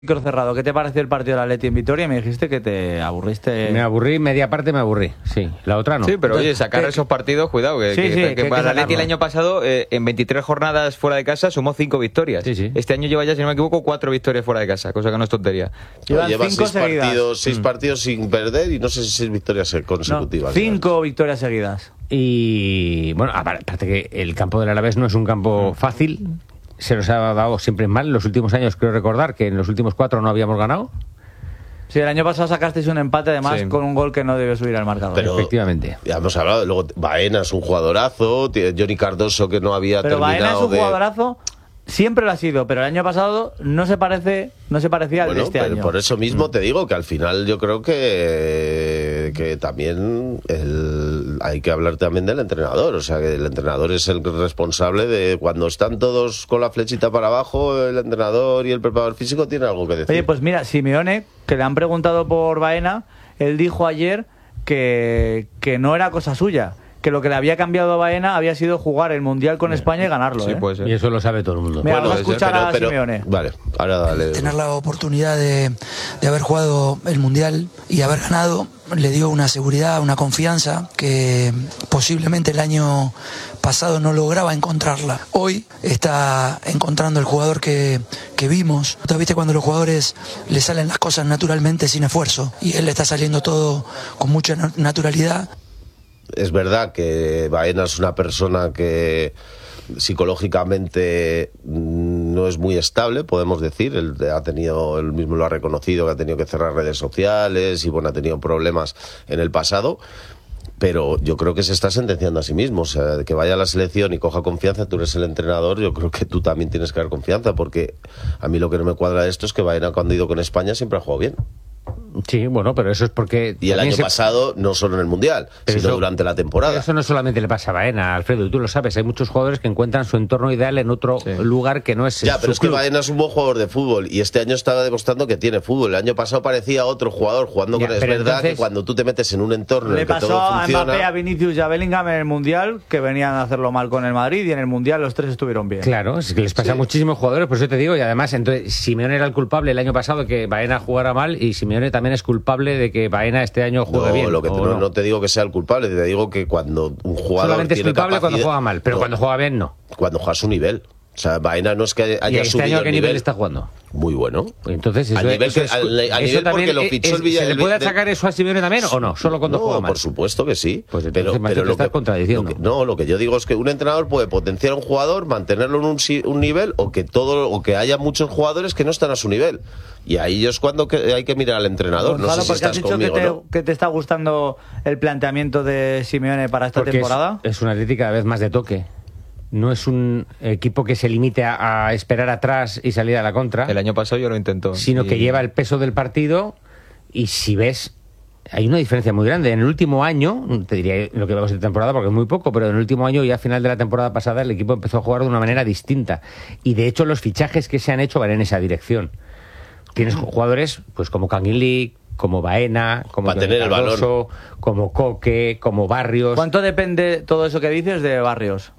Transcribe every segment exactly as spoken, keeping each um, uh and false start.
Micro cerrado, ¿qué te pareció el partido del Atleti en Vitoria? Me dijiste que te aburriste. Me aburrí, media parte me aburrí, sí, la otra no. Sí, pero oye, sacar esos partidos, cuidado, que, sí, que, sí, que, que, que para el Atleti el el año pasado, eh, en veintitrés jornadas fuera de casa, sumó cinco victorias. Sí, sí. Este año lleva ya, si no me equivoco, cuatro victorias fuera de casa, cosa que no es tontería. No, lleva cinco seis seguidas. partidos, seis Mm. partidos sin perder y no sé si seis victorias consecutivas. No, cinco victorias seguidas. Y bueno, aparte que el campo del Alavés no es un campo fácil. Se nos ha dado siempre mal. En los últimos años, creo recordar que en los últimos cuatro no habíamos ganado. Sí, el año pasado sacasteis un empate, además, Sí. con un gol que no debió subir al marcador. Pero Efectivamente. ya hemos hablado, luego Baena es un jugadorazo, tiene Johnny Cardoso que no había Pero terminado Baena es un de... jugadorazo, siempre lo ha sido, pero el año pasado no se parece, no se parecía al Bueno, de este pero año. por eso mismo te digo que al final yo creo que, que también el, hay que hablar también del entrenador. O sea, que el entrenador es el responsable de cuando están todos con la flechita para abajo, el entrenador y el preparador físico tienen algo que decir. Oye, pues mira, Simeone, que le han preguntado por Baena, él dijo ayer que, que no era cosa suya, que lo que le había cambiado a Baena había sido jugar el Mundial con España y ganarlo. Sí, ¿eh? puede ser. Y eso lo sabe todo el mundo. Mira, Bueno, vamos a escuchar pero- a pero- Simeone. Vale, ahora dale. Tener la oportunidad de, de haber jugado el Mundial y haber ganado le dio una seguridad, una confianza que posiblemente el año pasado no lograba encontrarla. Hoy está encontrando el jugador que, que vimos. ¿Tú viste cuando a los jugadores le salen las cosas naturalmente sin esfuerzo? Y él le está saliendo todo con mucha na- naturalidad. Es verdad que Baena es una persona que psicológicamente no es muy estable, podemos decir. Él ha tenido, él mismo lo ha reconocido, que ha tenido que cerrar redes sociales y bueno, ha tenido problemas en el pasado. Pero yo creo que se está sentenciando a sí mismo. O sea, que vaya a la selección y coja confianza, tú eres el entrenador, yo creo que tú también tienes que dar confianza, porque a mí lo que no me cuadra de esto es que Baena, cuando ha ido con España, siempre ha jugado bien. Sí, bueno, pero eso es porque... Y el también año se- pasado, no solo en el Mundial, Pero sino eso- durante la temporada. Eso no solamente le pasa a Baena, Alfredo, y tú lo sabes. Hay muchos jugadores que encuentran su entorno ideal en otro Sí. lugar que no es Ya, su pero es que club. Baena es un buen jugador de fútbol y este año está demostrando que tiene fútbol. El año pasado parecía otro jugador jugando Ya, con... Es pero verdad entonces- que cuando tú te metes en un entorno en Le el que pasó todo a funciona... Mbappé, a Vinicius y a Bellingham en el Mundial, que venían a hacerlo mal con el Madrid, y en el Mundial los tres estuvieron bien. Claro, es que les pasa a muchísimos jugadores, por eso te digo, y además, entonces, Simeone era el culpable el año pasado de que Baena jugara mal, y Simeone también es culpable de que Baena este año juegue No, bien. lo que te- ¿o no, no? no te digo que sea el culpable, te digo que cuando un jugador Solamente es tiene culpable cuando capacidad- juega mal, pero No, cuando juega bien no. cuando juega a su nivel. O sea, Baena no es que haya ¿Y este subido año a el qué nivel nivel. está jugando? Muy bueno. Entonces, A eso, nivel eso que- es- al- a eso nivel también porque lo es- fichó el es- Villa- ¿Se le el- puede de- achacar eso a Simeone también o no? Solo cuando no, juega mal. por supuesto que sí. Pues entonces, macho, te lo estás que- contradiciendo. lo que- no, lo que yo digo es que un entrenador puede potenciar a un jugador, mantenerlo en un, si- un nivel, o que todo, o que haya muchos jugadores que no están a su nivel. Y ahí es cuando que hay que mirar al entrenador. No Gonzalo, sé si porque has estás dicho conmigo, que te, ¿no? que te está gustando el planteamiento de Simeone para esta Porque es- temporada. Es, un Atleti cada vez más de toque. No es un equipo que se limite a, a esperar atrás y salir a la contra, El año pasado yo lo intentó. sino y- que lleva el peso del partido. Y si ves, hay una diferencia muy grande. En el último año, te diría lo que vamos de temporada porque es muy poco, pero en el último año y a final de la temporada pasada el equipo empezó a jugar de una manera distinta. Y de hecho los fichajes que se han hecho van en esa dirección. Tienes jugadores pues como Kangin Lee, como Baena, como Para tener el Cardoso, como Coque, como Barrios. ¿Cuánto depende todo eso que dices de Barrios?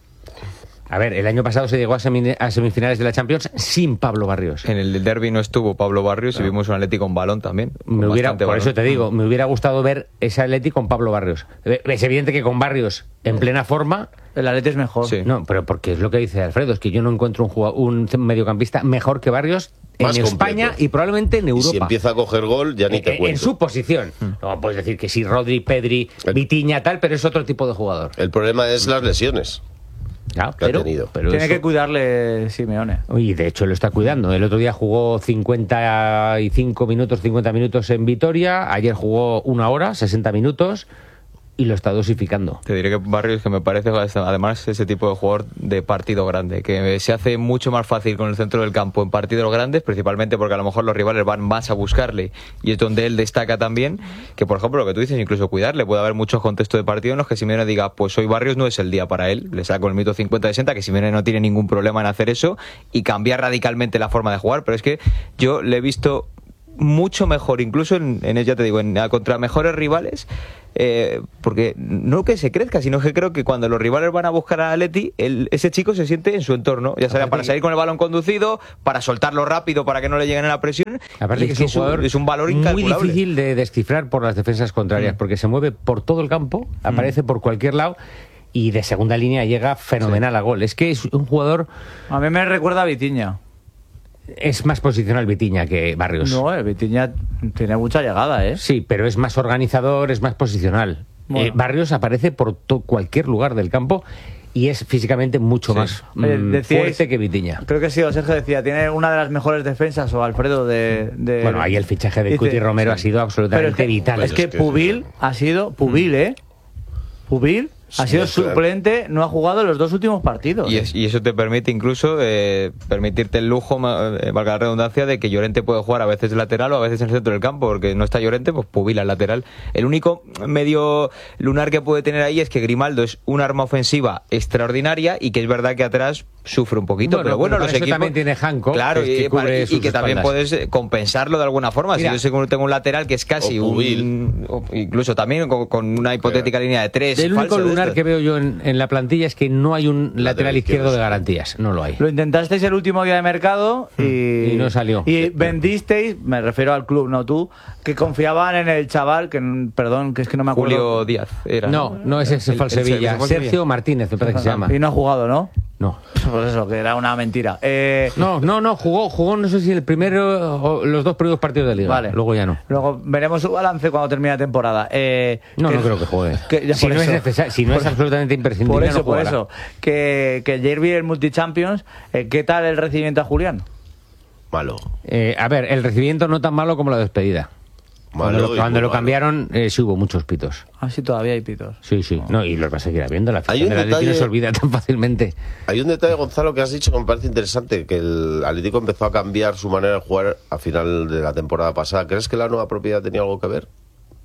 A ver, el año pasado se llegó a, semi- a semifinales de la Champions sin Pablo Barrios. En el derbi no estuvo Pablo Barrios y vimos un Atlético con balón también. con Me hubiera, bastante por balón. eso te digo, me hubiera gustado ver ese Atleti con Pablo Barrios. Es evidente que con Barrios en plena forma, El Atleti es mejor. Sí. no, pero porque es lo que dice Alfredo, es que yo no encuentro un, jugado- un mediocampista mejor que Barrios en Más España completo. y probablemente en Y Europa. si empieza a coger gol, ya ni Eh, te eh, cuento. en su posición. No puedes decir que sí, Rodri, Pedri, El- Vitinha, tal, pero es otro tipo de jugador. El problema es las lesiones. Claro, que ha pero, tenido. pero Tiene eso- que cuidarle Simeone. Y de hecho lo está cuidando. El otro día jugó cincuenta y cinco minutos, cincuenta minutos en Vitoria. Ayer jugó una hora, sesenta minutos. Y lo está dosificando. Te diré que Barrios, que me parece además ese tipo de jugador de partido grande, que se hace mucho más fácil con el centro del campo en partidos grandes, principalmente porque a lo mejor los rivales van más a buscarle y es donde él destaca también, que por ejemplo lo que tú dices, incluso cuidarle, puede haber muchos contextos de partido en los que Simeone diga, pues hoy Barrios no es el día para él, le saco el mito cincuenta sesenta, que Simeone no tiene ningún problema en hacer eso y cambiar radicalmente la forma de jugar, pero es que yo le he visto mucho mejor, incluso en, en ya te digo, en, contra mejores rivales, eh, porque no que se crezca, sino que creo que cuando los rivales van a buscar a Atleti, el, ese chico se siente en su entorno, ya sea para salir con el balón conducido, para soltarlo rápido para que no le lleguen a la presión. Aparte que es un jugador es un valor muy incalculable. difícil de descifrar por las defensas contrarias, mm. porque se mueve por todo el campo, mm. aparece por cualquier lado y de segunda línea llega fenomenal sí. a gol. Es que es un jugador... A mí me recuerda a Vitinha. Es más posicional Vitinha que Barrios. No, el Vitinha tiene mucha llegada, ¿eh? Sí, pero es más organizador, es más posicional. Bueno. Eh, Barrios aparece por cualquier lugar del campo y es físicamente mucho sí. más mm, Decíais, fuerte que Vitinha. Creo que sí, o Sergio decía, tiene una de las mejores defensas, o Alfredo, de... de... Bueno, ahí el fichaje de Cuti Romero sí. ha sido absolutamente es que, vital. Es que Pubil ha sido... Pubil, ¿eh? Pubil... Ha sido sí, suplente, no ha jugado los dos últimos partidos. Y, es, y eso te permite incluso eh, permitirte el lujo, eh, valga la redundancia, de que Llorente puede jugar a veces de lateral o a veces en el centro del campo, porque no está Llorente, pues Pubil al lateral. El único medio lunar que puede tener ahí es que Grimaldo es un arma ofensiva extraordinaria y que es verdad que atrás sufre un poquito, bueno, pero bueno, pero los equipos también tiene Hanco, claro, que y, cubre y, y que también espaldas. Puedes compensarlo de alguna forma. Mira, si yo tengo un lateral que es casi un, incluso también con, con una hipotética claro. línea de tres. El único lunar que veo yo en, en la plantilla es que no hay un lateral, lateral izquierdo de garantías, no lo hay. Lo intentasteis el último día de mercado y, y no salió. Y vendisteis, me refiero al club, no tú, que confiaban en el chaval, que perdón, que es que no me acuerdo. Julio Díaz era. No, no, ese es el, el Sevilla. Sergio Martínez, me parece que se llama. Y no ha jugado, ¿no? No. Pues eso, que era una mentira. Eh... No, no, no, jugó, jugó no sé si el primero o los dos primeros partidos de Liga. Vale. Luego ya no. Luego veremos su balance cuando termine la temporada. Eh, no, que, no creo que juegue. Que, si, no eso, es necesario, si no por, es absolutamente imprescindible, por eso, no jugará. Por eso, que, que ayer vi el Multichampions, eh, ¿qué tal el recibimiento a Julián? Malo. Eh, a ver, el recibimiento no tan malo como la despedida. Cuando lo, cuando lo cambiaron, eh, sí hubo muchos pitos. Ah, sí, todavía hay pitos. Sí, sí. No, y los va a seguir habiendo. La afición del Atlético no se olvida tan fácilmente. Hay un detalle, Gonzalo, que has dicho que me parece interesante, que el Atlético empezó a cambiar su manera de jugar a final de la temporada pasada. ¿Crees que la nueva propiedad tenía algo que ver?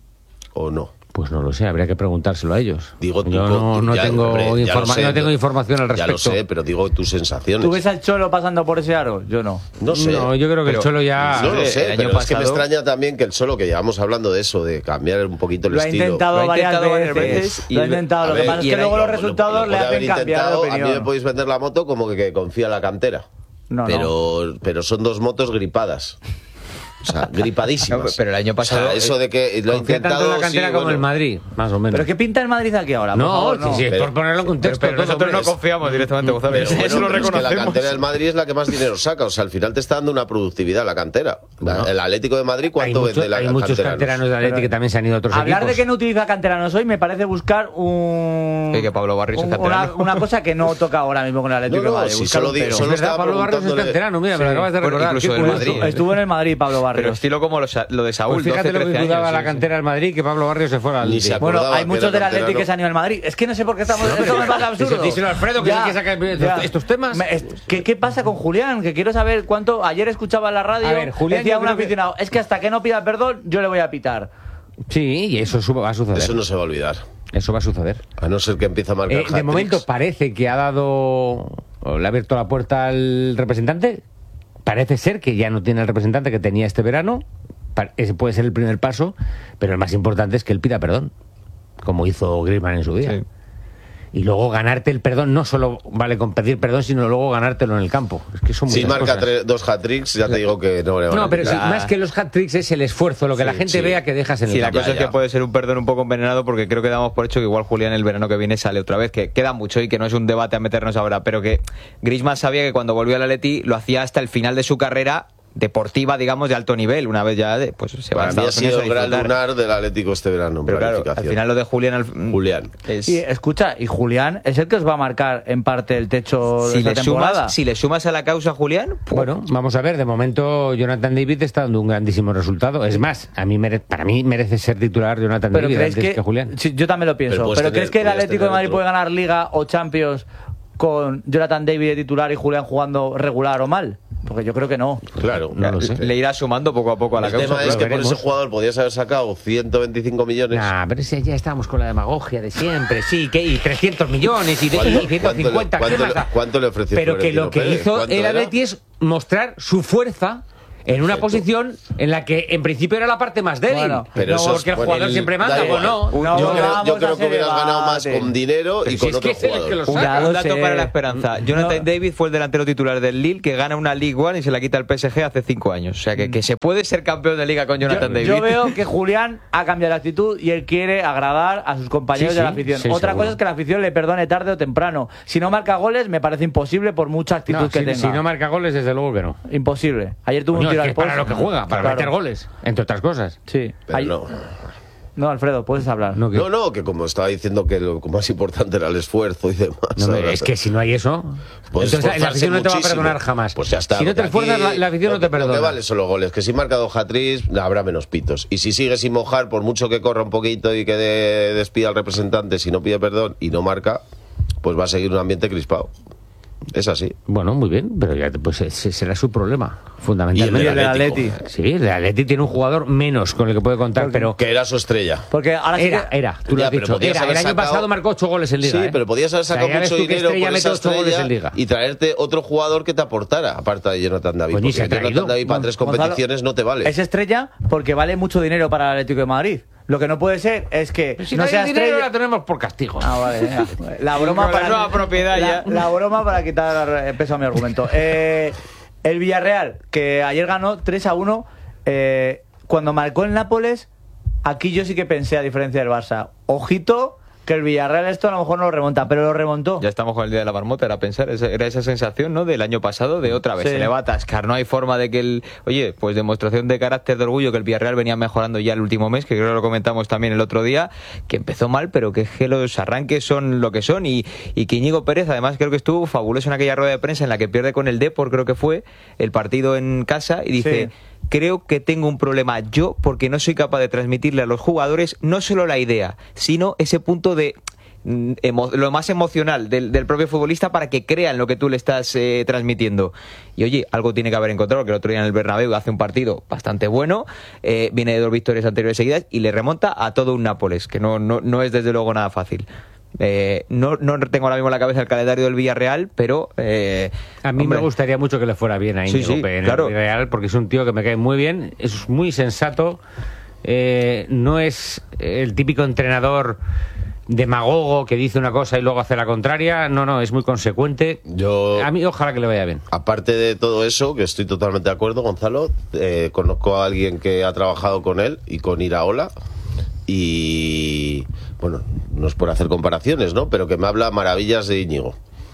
¿O no? Pues no lo sé, habría que preguntárselo a ellos. Digo, tú, Yo no, no, ya, tengo, hombre, informa sé, no tengo información al respecto. Ya lo sé, pero digo tus sensaciones. ¿Tú ves al Cholo pasando por ese aro? Yo no. No sé. No, yo creo que pero, el Cholo ya... No lo sé, el pero año es que me pasado... extraña también que el Cholo, que llevamos hablando de eso, de cambiar un poquito el lo estilo. Ha intentado lo ha varias intentado veces, varias veces. Y lo ha intentado. Lo ver, que pasa es que el luego año, los resultados lo, lo le hacen cambiar de opinión. A mí me podéis vender la moto como que, que confía en la cantera. No, pero, no. pero son dos motos gripadas. O sea, gripadísimas. No, pero el año pasado... O sea, eso de que lo ha intentado... tanto en la cantera sí, como bueno. el Madrid, más o menos. ¿Pero qué pinta el Madrid aquí ahora? Por no, favor, no. sí, sí, pero, por ponerlo en contexto. Pero, pero todo, nosotros hombre. no confiamos directamente, Gonzalo. Pero bueno, Eso lo pero es que reconocemos. la cantera del Madrid es la que más dinero saca. O sea, al final te está dando una productividad la cantera. Bueno, el Atlético de Madrid, ¿cuánto hay mucho, vende la hay cantera? muchos canteranos de Atlético que también se han ido a otros Hablar equipos. de que no utiliza canteranos hoy me parece buscar un... Sí, que Pablo Barrios un, es canterano. una, una cosa que no toca ahora mismo con el Atlético No, no, de Madrid. si buscar solo un digo- pero. solo Es verdad, estaba Pablo Barrios es preguntándole- canterano, mira, me lo Sí. acabas de Bueno, recordar. incluso Qué el curioso. Madrid. Estuvo en el Madrid, Pablo Barrios. Pero estilo como los- lo de Saúl, Pues fíjate doce, lo que trece dudaba años, la sí, cantera del Madrid, que Pablo Barrios se fuera al Ni se Atlético. Bueno, acordaba hay que muchos era del Atlético canterano. que se han ido al Madrid. Es que no sé por qué estamos... Esto me parece absurdo. Díselo, díselo a Alfredo, que Ya, es el que saca estos- ya. estos temas. Me- es- ¿qué, ¿Qué pasa con Julián? Que quiero saber cuánto... Ayer escuchaba en la radio, A ver, Julián, decía yo un creo que- aficionado, es que hasta que no pida perdón, yo le voy a pitar. Sí, y eso su- va a suceder. Eso no se va a olvidar. Eso va a suceder. A no ser que empiece a marcar Eh, de hat-tricks. momento parece que ha dado... o le ha abierto la puerta al representante. Parece ser que ya no tiene el representante que tenía este verano. Pa- Ese puede ser el primer paso, pero el más importante es que él pida perdón, como hizo Griezmann en su día. Sí. Y luego ganarte el perdón, no solo vale con pedir perdón, sino luego ganártelo en el campo. Es que son Si muchas marca cosas. tres- dos hat-tricks, ya te digo que no le van No, a pero sí, quitar. más que los hat-tricks es el esfuerzo, lo que Sí, la gente sí. vea que dejas en el Sí, la campo. cosa es ya. que puede ser un perdón un poco envenenado porque creo que damos por hecho que igual Julián el verano que viene sale otra vez, que queda mucho y que no es un debate a meternos ahora, pero que Griezmann sabía que cuando volvió al Atleti lo hacía hasta el final de su carrera deportiva, digamos, de alto nivel. Una vez ya de, pues se va a Para mí ha Estados Unidos sido a el gran disfrutar. lunar del Atlético este verano en Pero claro, al planificación. final lo de Julián al- Julián. es- Y escucha, y Julián es el que os va a marcar en parte el techo de si esta le temporada. sumas si le sumas a la causa a Julián, pues, Bueno, vamos a ver, de momento Jonathan David está dando un grandísimo resultado. Es más, a mí mere- para mí merece ser titular Jonathan Pero David creéis antes que, que, Julián. sí, yo también lo pienso. Pero Pero, puedes ¿crees tener- que el podrías Atlético de tener Madrid otro. puede ganar Liga o Champions con Jonathan David de titular y Julián jugando regular o mal? Porque yo creo que no. Claro. No lo sé. le irá sumando poco a poco a la El causa. tema es claro. que por veremos. ese jugador podías haber sacado ciento veinticinco millones. Nah, pero ese ya estábamos con la demagogia de siempre, sí, que y trescientos millones y, de, ¿Cuánto- y ciento cincuenta. cuánto le- ¿qué cuánto más le- da? cuánto le ofreció Pero que Florentino lo que Pérez? hizo ¿Cuánto el era? Atleti es mostrar su fuerza en una posición en la que en principio era la parte más débil. Bueno, pero no, eso es- porque el bueno, jugador el- siempre manda, da pues igual. no. No, yo no, creo, vamos yo a creo que hacer hubieras ganado más debate. con dinero Pero y si con es otro que es el jugador. que lo Un saca. dado Un dato sé. para la esperanza. Jonathan No. David fue el delantero titular del Lille que gana una League One y se la quita el P S G hace cinco años. O sea que, que se puede ser campeón de liga con Jonathan Yo, David. yo veo que Julián ha cambiado de actitud y él quiere agradar a sus compañeros Sí, de la sí, afición. sí, Otra seguro. cosa es que la afición le perdone tarde o temprano. Si no marca goles, me parece imposible por mucha actitud No, que si, tenga. si no marca goles, desde luego que no. Imposible. Ayer tuvo Coño, un tiro es que al es para poste. lo que juega, para Claro. meter goles, entre otras cosas. Sí. Pero Ayer- no. No, Alfredo, puedes hablar. No, que- No, no, que como estaba diciendo que lo más importante era el esfuerzo y demás. no, me- ahora- es que si no hay eso, Puedes entonces la esforzarse afición no te va a muchísimo. perdonar jamás. Pues ya está. Si no te porque esfuerzas, aquí la, la afición no te lo que- Lo perdona. que vale son los goles. Que si marca dos hat-tricks, habrá menos pitos. Y si sigue sin mojar, por mucho que corra un poquito y que de- despida al representante, si no pide perdón y no marca, pues va a seguir un ambiente crispado. Es así. Bueno, muy bien, pero ya pues ese será su problema, Y el fundamentalmente. Y el del Atlético. Atleti. Sí, el Atleti tiene un jugador menos con el que puede contar, pero Que era su estrella. Porque ahora sí era, que... era, tú lo Ya, has pero dicho, podías era. El haber año sacado- pasado marcó ocho goles en Liga. Sí, ¿eh? pero podías haber O sea, sacado ya ves mucho tú que dinero Estrella por mete esa ocho goles estrella en Liga. y traerte otro jugador que te aportara, aparte de Jonathan David. Pues ni porque se ha Jonathan traído. David para tres Gonzalo, competiciones no te vale. Es estrella porque vale mucho dinero para el Atlético de Madrid. Lo que no puede ser es que Pero si no no sea hay dinero estrella... la tenemos por castigo. Ah, vale, venga. La broma Con la para nueva propiedad la, ya. la broma para quitar peso a mi argumento. Eh, el Villarreal, que ayer ganó tres a uno, eh, cuando marcó el Nápoles, aquí yo sí que pensé, a diferencia del Barça, ojito, que el Villarreal esto a lo mejor no lo remonta, pero lo remontó. Ya estamos con el día de la marmota, era pensar, esa- era esa sensación, ¿no? Del año pasado, de otra vez, Sí. se le va a atascar, no hay forma de que el... Oye, pues demostración de carácter, de orgullo, que el Villarreal venía mejorando ya el último mes, que creo que lo comentamos también el otro día, que empezó mal, pero que, es que los arranques son lo que son, y, y que Íñigo Pérez, además, creo que estuvo fabuloso en aquella rueda de prensa en la que pierde con el Depor, creo que fue, el partido en casa, y dice... Sí. Creo que tengo un problema yo porque no soy capaz de transmitirle a los jugadores no solo la idea, sino ese punto de mm, emo- lo más emocional del, del propio futbolista para que crean lo que tú le estás eh, transmitiendo. Y oye, algo tiene que haber encontrado, porque el otro día en el Bernabéu hace un partido bastante bueno, eh, viene de dos victorias anteriores seguidas y le remonta a todo un Nápoles, que no, no, no es desde luego nada fácil. Eh, no, no tengo ahora mismo en la cabeza el calendario del Villarreal, pero... eh, A mí hombre, me gustaría mucho que le fuera bien a Sí, Íñigo sí, Pérez en claro. el Real, porque es un tío que me cae muy bien, es muy sensato, eh, no es el típico entrenador demagogo que dice una cosa y luego hace la contraria, no, no, es muy consecuente. Yo- A mí ojalá que le vaya bien. Aparte de todo eso, que estoy totalmente de acuerdo, Gonzalo, eh, conozco a alguien que ha trabajado con él y con Iraola y, bueno, no es por hacer comparaciones, ¿no? Pero que me habla maravillas de Íñigo.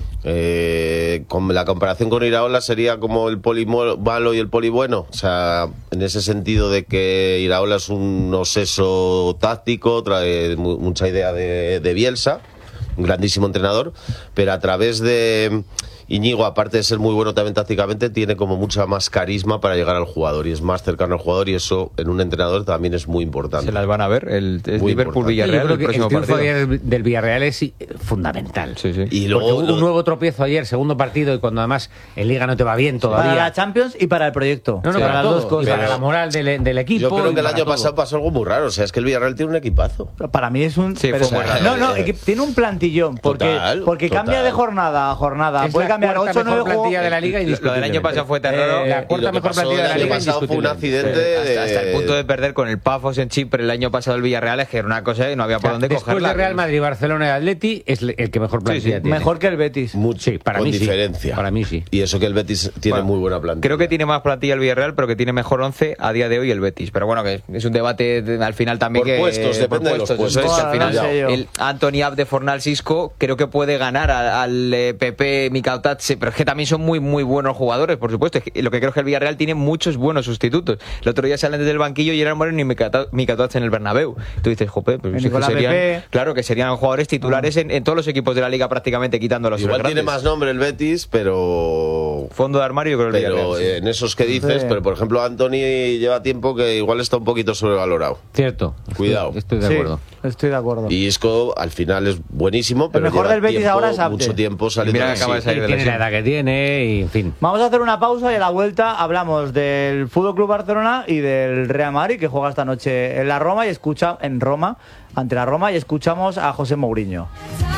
Eh, con la comparación con Iraola sería como el poli mo- malo y el poli bueno, o sea, en ese sentido de que Iraola es un obseso táctico, trae mu- mucha idea de, de Bielsa, un grandísimo entrenador, pero a través de Íñigo, aparte de ser muy bueno también tácticamente, tiene como mucha más carisma para llegar al jugador y es más cercano al jugador, y eso en un entrenador también es muy importante. se las van a ver, el, es Muy Liverpool-Villarreal Yo creo el que próximo el triunfo partido. ayer del Villarreal es eh, fundamental. Sí, sí. Y Porque luego hubo lo- un nuevo tropiezo ayer, segundo partido, y cuando además en Liga no te va bien todavía. Para la Champions y para el proyecto. No, no, Sí, para las todo. dos cosas. Y para Pero- la moral del, del equipo. yo creo y que el para año todo. pasado pasó algo muy raro, o sea, es que el Villarreal tiene un equipazo. Para mí es un... Sí, pero- fue muy raro. no, no, Eh, equi- tiene un plantillón. Porque, total, porque total. cambia de jornada a jornada. Es Puede la cambiar cuarta ocho o nueve mejor plantilla de la juegos. Liga Lo- Lo del año indiscutiblemente. pasado fue terror. Eh, La Y cuarta lo que mejor pasó plantilla de la el año Liga pasado fue un indiscutiblemente. accidente hasta, hasta el de- punto de perder con el Pafos en Chipre el año pasado el Villarreal, es que era una cosa que no había por dónde Después cogerla. de Real Madrid, Barcelona y Atleti es el que mejor plantilla sí. tiene. Mejor que el Betis. mucho, Sí, para con mí sí. diferencia. Para mí sí. Y eso que el Betis tiene Bueno, muy buena plantilla. Creo que tiene más plantilla el Villarreal, pero que tiene mejor once a día de hoy el Betis. Pero bueno, que es un debate de- al final también Por que... puestos, depende de los eso puestos. es, que al Bueno, final no sé yo. el Anthony Abde Fornal Sisco creo que puede ganar a- al eh, Pepe Mikautatse, pero es que también son muy muy buenos jugadores, por supuesto. Es que lo que creo es que el Villarreal tiene muchos buenos sustitutos. El otro día salen desde el banquillo y eran Moreno y Mikautatse en el Bernabéu. Tú dices, jope, pero El sí que Nicolás serían, Pepe. claro, que serían jugadores titulares en, en todos los equipos de la liga prácticamente, quitando a los Igual tiene grandes. más nombre el Betis, pero Fondo de armario, creo que el pero Villarreal. sí. eh, en esos que dices, Sí. pero por ejemplo Anthony lleva tiempo que igual está un poquito sobrevalorado. Cierto. Estoy- Cuidado. Estoy de Sí, acuerdo. estoy de acuerdo. Y Isco al final es buenísimo, pero mejor lleva del Betis tiempo, ahora es Abde. mucho tiempo Y saliendo mira que así. acaba de salir Y de tiene la lesión. edad que tiene y en fin. Vamos a hacer una pausa y a la vuelta hablamos del Fútbol Club Barcelona y del Real Madrid, que juega esta noche en la Roma y escucha en Roma ante la Roma y escuchamos a José Mourinho.